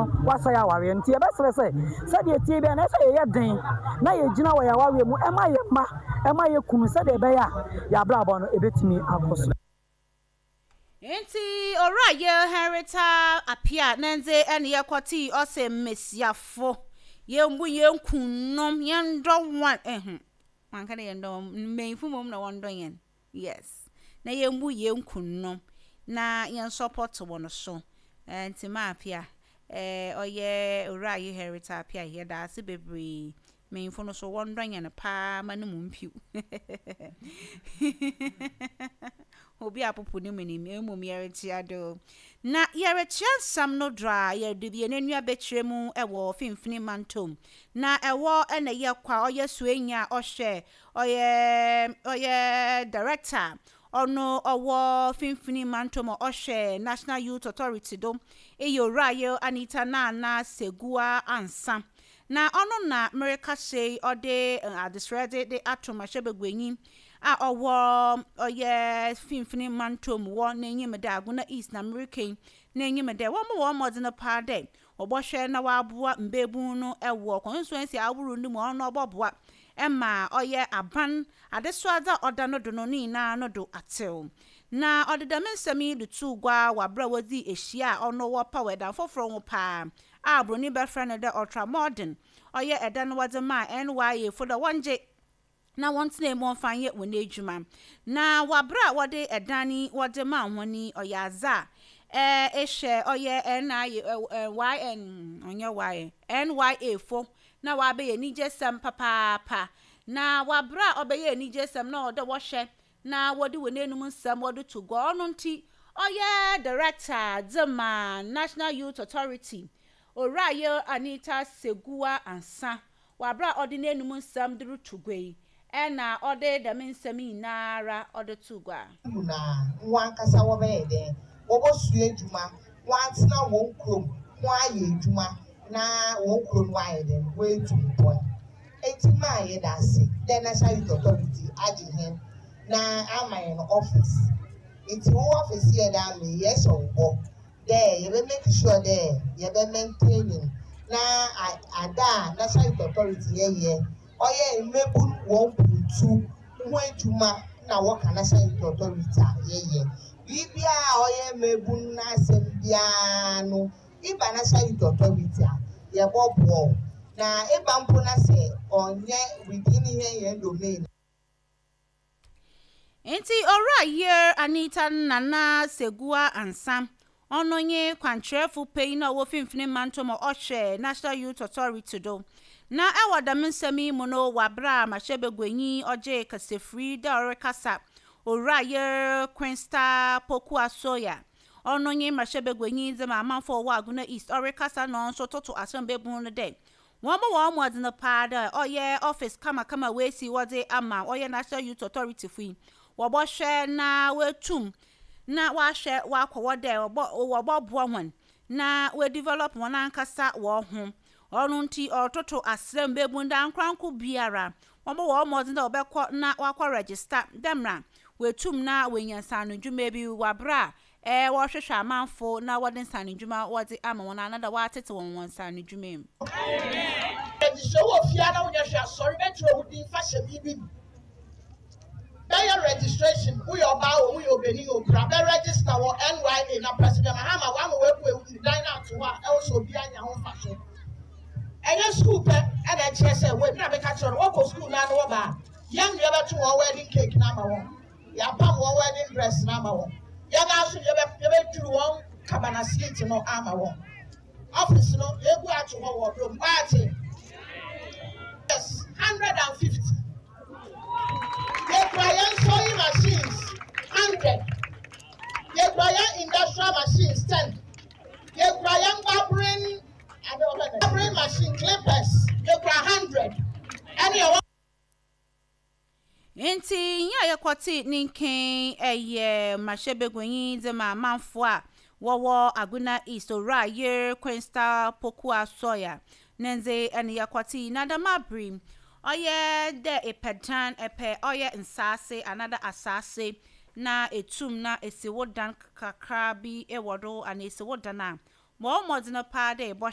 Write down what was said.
no wasa ya ware nti e be sere se de tie be na se ye den na ye gina wa ya ware mu e ma ye kunu se de be ya ya brabo no e betimi akoso enti ora ye herita apia nenze ene ye kwati ose mesiafo ye mbu ye nkunnom ye ndo wan man kan ye ndo menfu mom na wondo yen yes na ye mbu ye nkunnom na ye support wono so enti ma apia oye ora ye herita apia ye da se bebre menfu no so wondo yen pa manu mumpiu obi apopo ni menim emom yeretia do na yeretia sam no dra ye dubie nenua bekremu ewo finfini mantom na ewo ene ye kwa oye suenya ohwe oye director ono owo finfini mantom ohwe National Youth Authority do eyora Anita na Segua ansa na ono na America say ode adisrede de atoma shebegwenyi a oye finfini mantom wo na enyim da aguna East na American na enyim da wo modern pa de obohwe na waboa mbebu no ewo constituency awuru ndi mo ono oboboa ema oye aban adesoada oda no do no ni na no do atel na odedamensemi de tugwa wabra wodi ehia ono wo pa weda foforo wo pa abroni be friend de ultra modern oye eda no wode ma NYA for the wonje na wontene mo fanye wona edwuma na wabra wode edani wode ma honi oyaza ehye oye NYA fo na wabe ni jesem papa na wabra obeye ni jesem na ode wo hye na wode wona enum nsam wode to go ono nti oye director Zema National Youth Authority oraye Anita Segua ansa wabra ode na enum nsam duru tugwei ena ode da mensemi nara ode tugwa na wan kasa wo be de wo bosu edwuma wan tena won krom wan aye edwuma na won krom wan aye de we to point etima aye da se the National Youth Authority agi hen na amaye no office iti wo office here da me yes or go there you be make sure there you be maintaining na ada National Youth Authority ye oye mebu 1.2 nwa na work National Youth Authority ye bibia oye mebu na sembia no iba National Youth Authority ye bobo na iba mpo na se onye within here domain enti ora year Anita Nana Segua ansam ononye kwantrefu pay na wo finfini mantom ohwe National Youth Authority do na ewada mensemi muno wabra mashebegwenyi oje kasefri da orekasa oraye Queensta Poku Asoya ononye mashebegwenyi zema amanfo wa aguna East orekasa no so toto asembebun no de wo modern pa da oye office kama wesi wode ama oye National Youth Authority fui wo bohwe na wetum na wa hwe wa kwode wo boboa hon na we develop won ankasa wo ho onu nti ototo asrem bebu nda nkranko biara wo modern da obekọ na wakọ register demra wetum na wenyansa no dwuma bi wabra wo hwehwe amanfo na wode nsa no dwuma wode ama won anada wa tete won nsa no dwuma em register wo fia na wonya hwe asori betro wudi fa hye bibi registration we oba we obeni obra be register wo NYA na president Mahama wa mo we ku dine out wa e so bi anya ho fa so enye school pe e na chere say we na be ka chere wo go school na no ba yam ye beto wo wedding cake na ma wo ya pam wo wedding dress na ma wo ya ga so ye be duru wo Kabana Street no ama wo office no egu atu wo do party yes 150 Brian sewing machines 100. Brian industrial machines 10. Brian barbering machine clippers 100. Any enti nya yekwoti ninkin mashebegwenyi de ma manfo a wo aguna East oraye Queensta Poku Asoya nenze ene yekwoti nadama brim oye de epedan epe oye nsase another asase na etum na esiwodan kakra bi ewodo ana esiwodan a mo modern pa de